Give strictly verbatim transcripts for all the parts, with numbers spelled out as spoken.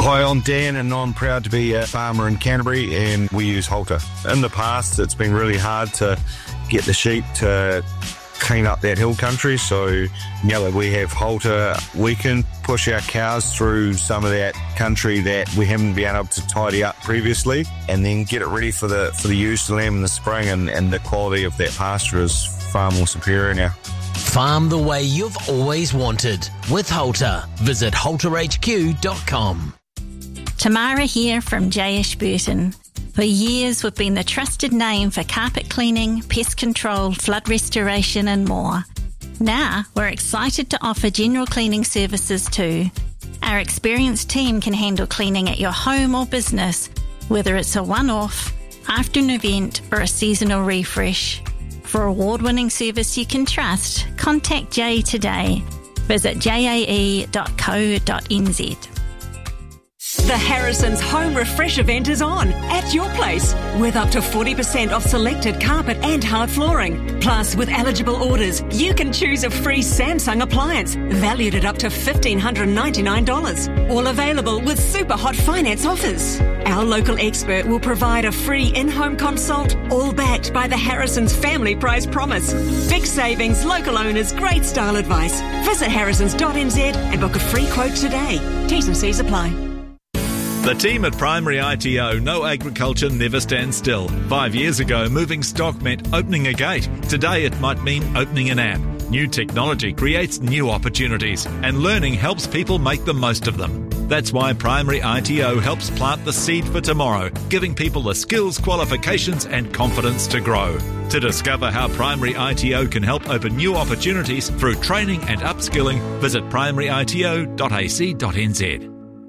Hi, I'm Dan and I'm proud to be a farmer in Canterbury and we use Halter. In the past, it's been really hard to get the sheep to clean up that hill country, so now that we have Halter, we can push our cows through some of that country that we haven't been able to tidy up previously and then get it ready for the for the ewes to lamb in the spring, and, and the quality of that pasture is far more superior now. Farm the way you've always wanted with Halter. Visit halter h q dot com. Tamara here from J Ashburton. For years, we've been the trusted name for carpet cleaning, pest control, flood restoration and more. Now, we're excited to offer general cleaning services too. Our experienced team can handle cleaning at your home or business, whether it's a one-off, after an event or a seasonal refresh. For award-winning service you can trust, contact Jay today. Visit j a e dot co dot n z. The Harrison's Home Refresh event is on at your place with up to forty percent off selected carpet and hard flooring. Plus, with eligible orders, you can choose a free Samsung appliance valued at up to one thousand five hundred ninety-nine dollars. All available with super hot finance offers. Our local expert will provide a free in-home consult, all backed by the Harrison's Family Price Promise. Big savings, local owners, great style advice. Visit harrisons dot n z and book a free quote today. T's and C's apply. The team at Primary I T O know agriculture never stands still. Five years ago, moving stock meant opening a gate. Today, it might mean opening an app. New technology creates new opportunities, and learning helps people make the most of them. That's why Primary I T O helps plant the seed for tomorrow, giving people the skills, qualifications and confidence to grow. To discover how Primary I T O can help open new opportunities through training and upskilling, visit primary i t o dot a c dot n z.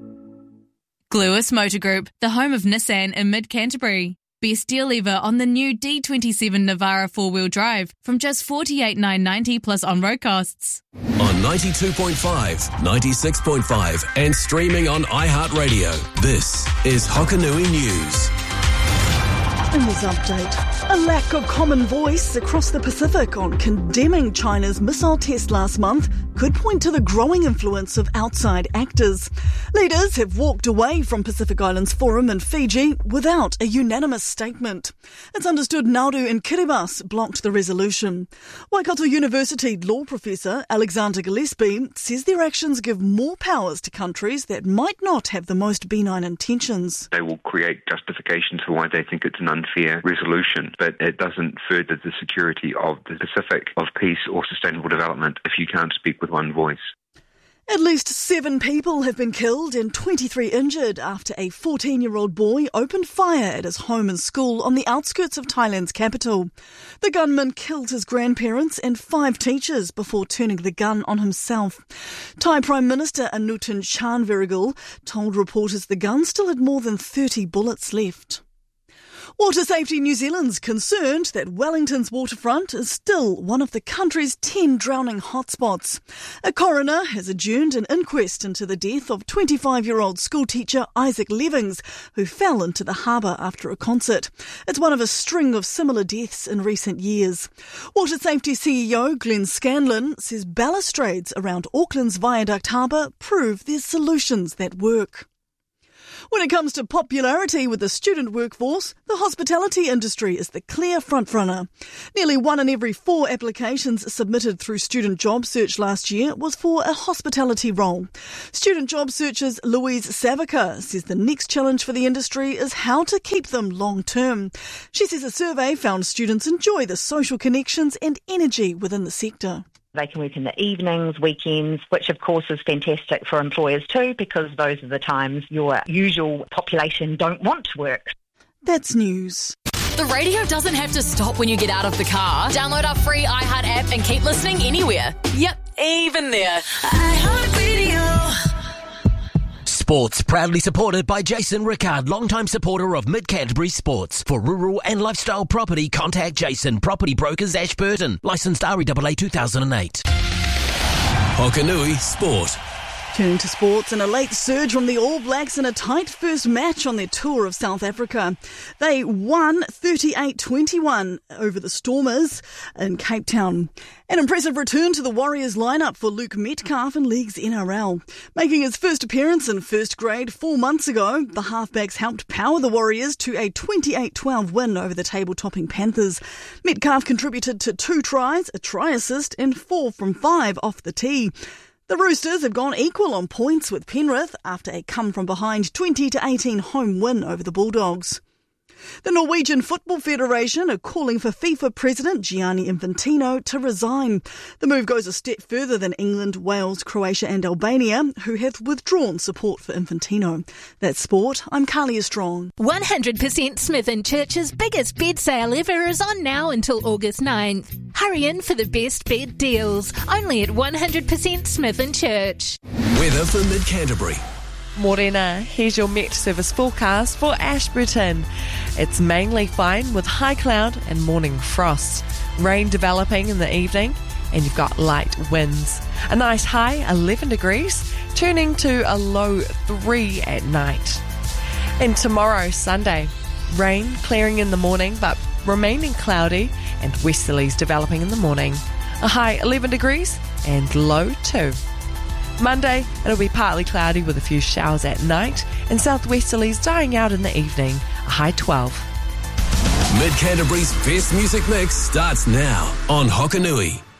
Gluis Motor Group, the home of Nissan in mid-Canterbury. Best deal ever on the new D twenty-seven Navara four-wheel drive from just forty-eight thousand nine hundred ninety dollars plus on-road costs. On ninety-two point five, ninety-six point five and streaming on iHeartRadio, this is Hokanui News. In this update, a lack of common voice across the Pacific on condemning China's missile test last month could point to the growing influence of outside actors. Leaders have walked away from Pacific Islands Forum in Fiji without a unanimous statement. It's understood Nauru and Kiribati blocked the resolution. Waikato University law professor Alexander Gillespie says their actions give more powers to countries that might not have the most benign intentions. They will create justifications for why they think it's an unfair resolution, but it doesn't further the security of the Pacific, of peace or sustainable development if you can't speak with one voice. At least seven people have been killed and twenty-three injured after a fourteen-year-old boy opened fire at his home and school on the outskirts of Thailand's capital. The gunman killed his grandparents and five teachers before turning the gun on himself. Thai Prime Minister Anutin Charnvirakul told reporters the gun still had more than thirty bullets left. Water Safety New Zealand's concerned that Wellington's waterfront is still one of the country's ten drowning hotspots. A coroner has adjourned an inquest into the death of twenty-five-year-old schoolteacher Isaac Levings, who fell into the harbour after a concert. It's one of a string of similar deaths in recent years. Water Safety C E O Glenn Scanlon says balustrades around Auckland's Viaduct Harbour prove there's solutions that work. When it comes to popularity with the student workforce, the hospitality industry is the clear frontrunner. Nearly one in every four applications submitted through Student Job Search last year was for a hospitality role. Student Job Search's Louise Savaca says the next challenge for the industry is how to keep them long term. She says a survey found students enjoy the social connections and energy within the sector. They can work in the evenings, weekends, which of course is fantastic for employers too, because those are the times your usual population don't want to work. That's news. The radio doesn't have to stop when you get out of the car. Download our free iHeart app and keep listening anywhere. Yep, even there. iHeartRadio. Sports, proudly supported by Jason Rickard, longtime supporter of Mid-Canterbury Sports. For rural and lifestyle property, contact Jason, Property Brokers Ashburton. Licensed R E A A two thousand eight. Hokanui Sport. Turning to sports, and a late surge from the All Blacks in a tight first match on their tour of South Africa. They won thirty-eight twenty-one over the Stormers in Cape Town. An impressive return to the Warriors lineup for Luke Metcalf in League's N R L. Making his first appearance in first grade four months ago, the halfbacks helped power the Warriors to a twenty-eight twelve win over the table-topping Panthers. Metcalf contributed to two tries, a try assist, and four from five off the tee. The Roosters have gone equal on points with Penrith after a come-from-behind twenty to eighteen home win over the Bulldogs. The Norwegian Football Federation are calling for FIFA President Gianni Infantino to resign. The move goes a step further than England, Wales, Croatia and Albania, who have withdrawn support for Infantino. That's sport. I'm Carlia Strong. one hundred percent Smith and Church's biggest bed sale ever is on now until August ninth. Hurry in for the best bed deals, only at one hundred percent Smith and Church. Weather for Mid-Canterbury. Morena, here's your Met Service forecast for Ashburton. It's mainly fine with high cloud and morning frost. Rain developing in the evening and you've got light winds. A nice high, eleven degrees, turning to a low three at night. And tomorrow, Sunday, rain clearing in the morning but remaining cloudy and westerlies developing in the morning. A high eleven degrees and low two. Monday, it'll be partly cloudy with a few showers at night and southwesterlies dying out in the evening, a high twelve. Mid-Canterbury's best music mix starts now on Hokanui.